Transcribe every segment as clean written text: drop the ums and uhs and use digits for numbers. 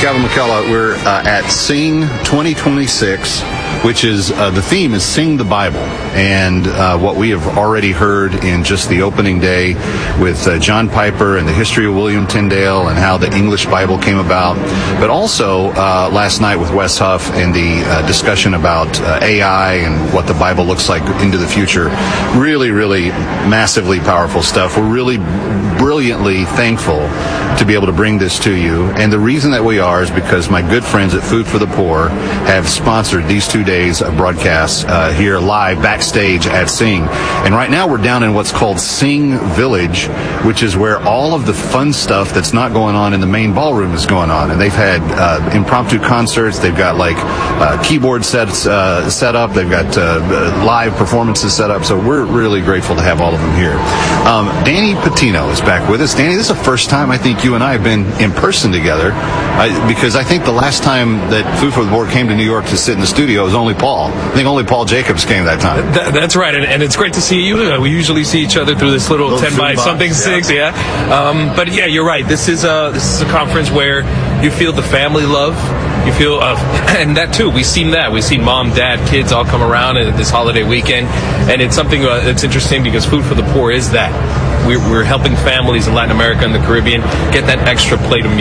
Calvin McCullough. We're at Sing 2026, which is the theme is Sing the Bible. And what we have already heard in just the opening day with John Piper and the history of William Tyndale and how the English Bible came about, but also last night with Wes Huff and the discussion about AI and what the Bible looks like into the future. Really, really massively powerful stuff. We're really brilliantly thankful to be able to bring this to you. And the reason that we are is because my good friends at Food for the Poor have sponsored these 2 days of broadcasts here live backstage at Sing. And right now we're down in what's called Sing Village, which is where all of the fun stuff that's not going on in the main ballroom is going on. And they've had impromptu concerts. They've got keyboard sets set up. They've got live performances set up. So we're really grateful to have all of them here. Danny Patino is back with us. Danny, this is the first time I think you and I have been in person together, because I think the last time that Food for the Poor came to New York to sit in the studio was only Paul. I think only Paul Jacobs came that time. That's right, and it's great to see you. We usually see each other through this little 10 by something 6, yeah. But yeah, you're right. This is a conference where you feel the family love. You feel, and that too, we've seen mom, dad, kids all come around this holiday weekend, and it's something that's interesting because Food for the Poor is that. We're helping families in Latin America and the Caribbean get that extra plate of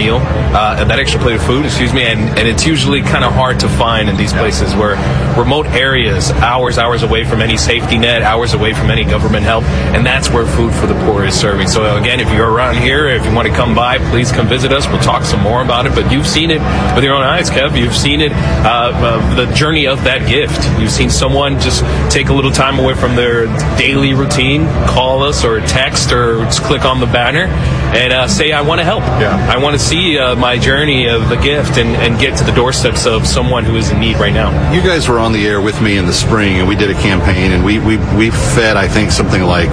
food, and it's usually kind of hard to find in these places where remote areas, hours away from any safety net, hours away from any government help, and that's where Food for the Poor is serving. So again, if you're around here, if you want to come by, please come visit us. We'll talk some more about it, but you've seen it with your own eyes, Kev. You've seen it, the journey of that gift. You've seen someone just take a little time away from their daily routine, call us or text or just click on the banner and say, I want to help. Yeah. I want to see my journey of the gift and get to the doorsteps of someone who is in need right now. You guys were on the air with me in the spring, and we did a campaign, and we fed, I think, something like,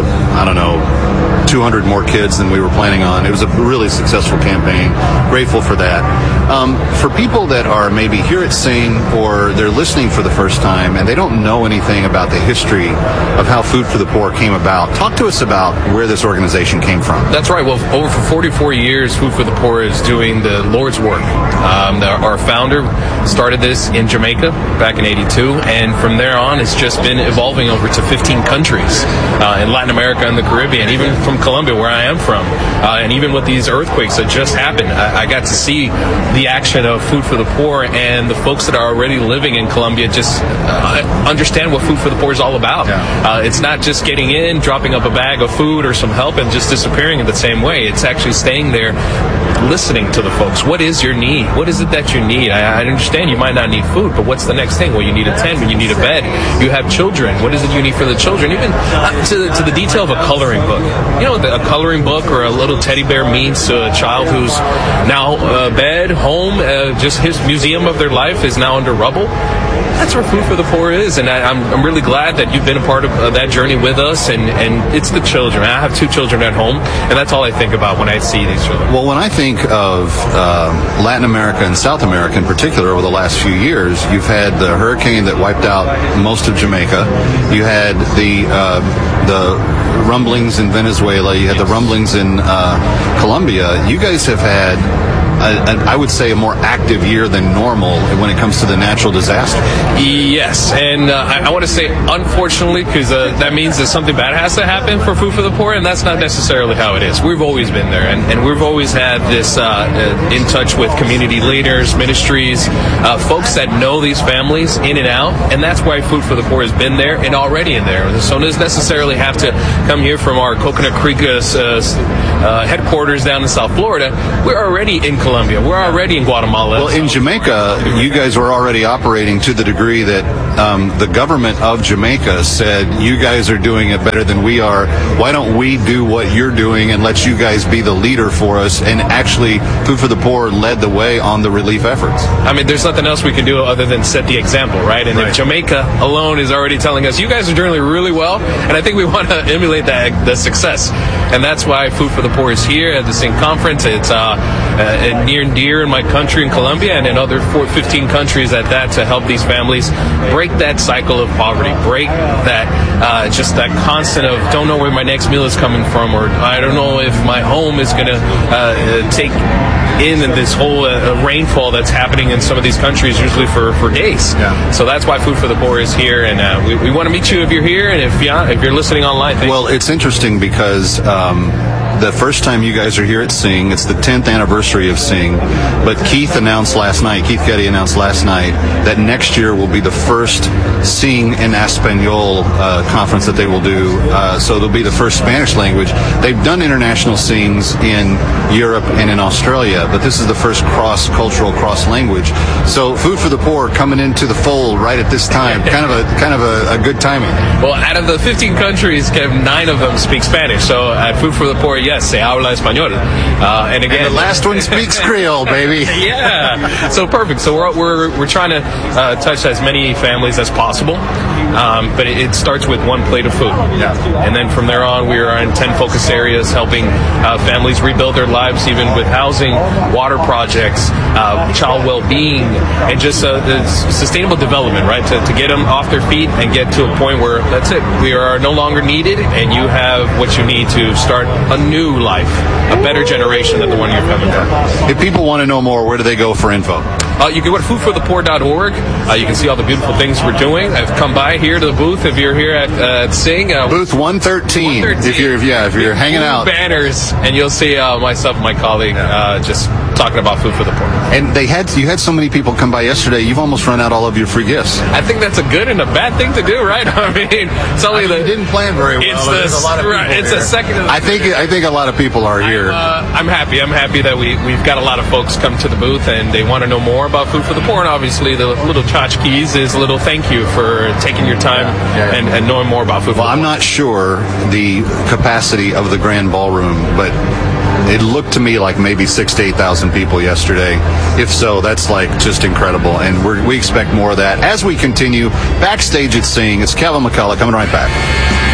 200 more kids than we were planning on. It was a really successful campaign. Grateful for that. For people that are maybe here at Sing or they're listening for the first time and they don't know anything about the history of how Food for the Poor came about, talk to us about where this organization came from. That's right. Well, over for 44 years, Food for the Poor is doing the Lord's work. Our founder started this in Jamaica back in '82, and from there on, it's just been evolving over to 15 countries in Latin America and the Caribbean, even from Colombia, where I am from, and even with these earthquakes that just happened, I got to see the action of Food for the Poor, and the folks that are already living in Colombia just understand what Food for the Poor is all about. Yeah. It's not just getting in, dropping up a bag of food or some help and just disappearing in the same way. It's actually staying there, listening to the folks. What is your need? What is it that you need? I understand you might not need food, but what's the next thing? Well, you need a tent, you need a bed. You have children. What is it you need for the children? Even to the detail of a coloring book. You know, a coloring book or a little teddy bear means to a child who's now bed, home, just his museum of their life is now under rubble. That's where Food for the Poor is, and I'm really glad that you've been a part of that journey with us, and it's the children. I have 2 children at home, and that's all I think about when I see these children. Well, when I think of Latin America and South America in particular over the last few years, you've had the hurricane that wiped out most of Jamaica. You had the rumblings in Venezuela. You had the rumblings in Colombia. You guys have had, I would say, a more active year than normal when it comes to the natural disaster. Yes, and I want to say unfortunately, because that means that something bad has to happen for Food for the Poor, and that's not necessarily how it is. We've always been there, and we've always had this in touch with community leaders, ministries, folks that know these families in and out, and that's why Food for the Poor has been there and already in there. So it doesn't necessarily have to come here from our Coconut Creek headquarters down in South Florida. We're already in Colombia. We're already in Guatemala. Well, in Jamaica, you guys were already operating to the degree that the government of Jamaica said, you guys are doing it better than we are. Why don't we do what you're doing and let you guys be the leader for us? And actually, Food for the Poor led the way on the relief efforts. I mean, there's nothing else we can do other than set the example, right? And if Jamaica alone is already telling us, you guys are doing really well, and I think we want to emulate the success. And that's why Food for the Poor is here at the Sing Conference. It's near and dear in my country in Colombia and in other 15 countries at that, to help these families break that cycle of poverty, break that just that constant of don't know where my next meal is coming from, or I don't know if my home is going to take in this whole rainfall that's happening in some of these countries, usually for days. Yeah. So that's why Food for the Poor is here, and we want to meet you if you're here, and if you're listening online. Well, it's interesting because the first time you guys are here at Sing, it's the 10th anniversary of Sing, but Keith Getty announced last night that next year will be the first Sing en Español conference that they will do. So they'll be the first Spanish language. They've done international Sings in Europe and in Australia, but this is the first cross-cultural, cross-language. So Food for the Poor coming into the fold right at this time, kind of a good timing. Well, out of the 15 countries, 9 of them speak Spanish. So at Food for the Poor, yes, se habla español. And again, and the last one speaks Creole, baby. Yeah. So perfect. So we're trying to touch as many families as possible. But it starts with one plate of food. Yeah. And then from there on, we are in 10 focus areas helping families rebuild their lives, even with housing, water projects, child well-being, and just sustainable development, right? To get them off their feet and get to a point where that's it. We are no longer needed, and you have what you need to start a new life, a better generation than the one you're coming from. If people want to know more, where do they go for info? You can go to foodforthepoor.org. You can see all the beautiful things we're doing. I've come by here to the booth if you're here at Sing. Booth 113. If you're hanging out. Banners, and you'll see myself and my colleague just talking about Food for the Poor. And you had so many people come by yesterday. You've almost run out all of your free gifts. I think that's a good and a bad thing to do, right? I mean, it's only you didn't plan very well. There's a lot of people it's here. a second. I think a lot of people are here. I'm happy. I'm happy that we've got a lot of folks come to the booth and they want to know more about Food for the Poor. And obviously, the little tchotchkes is a little thank you for taking your time and knowing more about Food for the Poor. I'm not sure the capacity of the Grand Ballroom, but it looked to me like maybe 6,000 to 8,000 people yesterday. If so, that's like just incredible. And we expect more of that as we continue backstage at Sing. It's Kevin McCullough coming right back.